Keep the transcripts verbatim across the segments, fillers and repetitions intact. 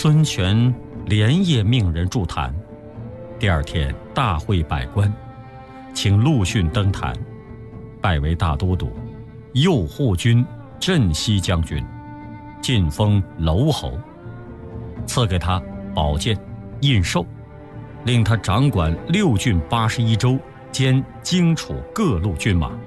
孙权连夜命人筑坛，第二天大会百官，请陆逊登坛，拜为大都督，右护军、镇西将军，晋封楼侯，赐给他宝剑、印绶，令他掌管六郡八十一州兼荆楚各路军马。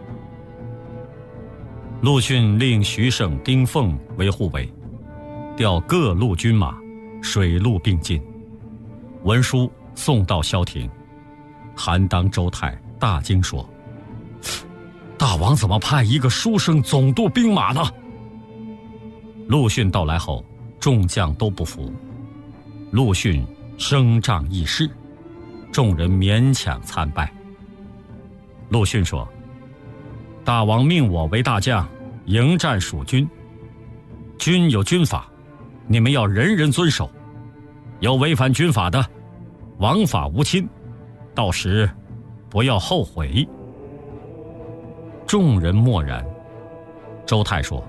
陆逊令徐盛、丁奉为护卫，调各路军马，水陆并进。文书送到萧庭，韩当、周泰大惊说：大王怎么派一个书生总督兵马呢？陆逊到来后，众将都不服。陆逊声仗义士，众人勉强参拜。陆逊说：大王命我为大将，迎战蜀军，军有军法，你们要人人遵守，有违反军法的，枉法无亲，到时不要后悔。众人默然。周泰说：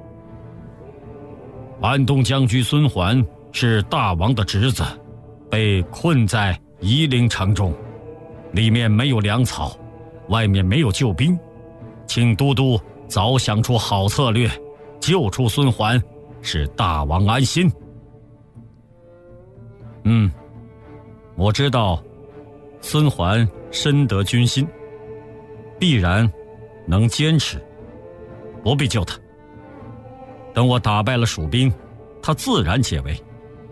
安东将军孙桓是大王的侄子，被困在夷陵城中，里面没有粮草，外面没有救兵，请都督早想出好策略，救出孙桓，使大王安心。嗯，我知道孙桓深得军心，必然能坚持，不必救他。等我打败了蜀兵，他自然解围。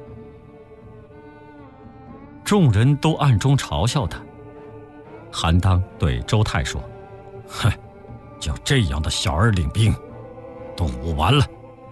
众人都暗中嘲笑他。韩当对周泰说：哼，叫这样的小儿领兵，动武完了。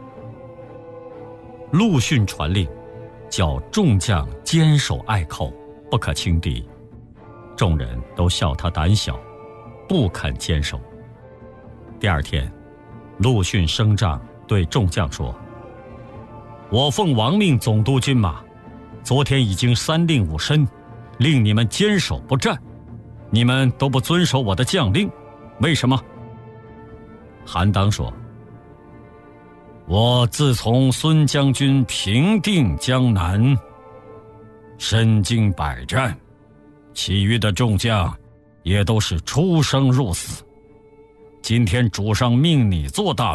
陆逊传令，叫众将坚守隘口，不可轻敌。众人都笑他胆小，不肯坚守。第二天，陆逊升帐对众将说：我奉王命总督军马，昨天已经三令五申，令你们坚守不战，你们都不遵守我的将令，为什么？韩当说：我自从孙将军平定江南，身经百战，其余的众将也都是出生入死。今天主上命你做大